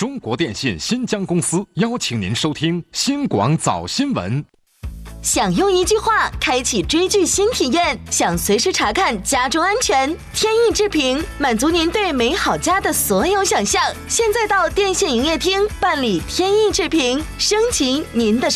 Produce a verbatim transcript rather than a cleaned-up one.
中国电信新疆公司邀请您收听新广早新闻。 想用一句话开启追剧新体验，想随时查看家中安全，天翼智屏满足您对美好家的所有想象。现在到电信营业厅办理天翼智屏，升级您的